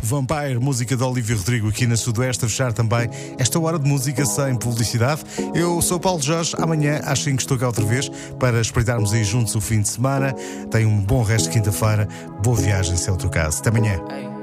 Vampire, música de Olivia Rodrigo aqui na Sudoeste, a fechar também esta hora de música sem publicidade. Eu sou o Paulo Jorge, amanhã às 5 estou cá outra vez para espreitarmos aí juntos o fim de semana. Tenha um bom resto de quinta-feira, boa viagem se é o teu caso. Até amanhã.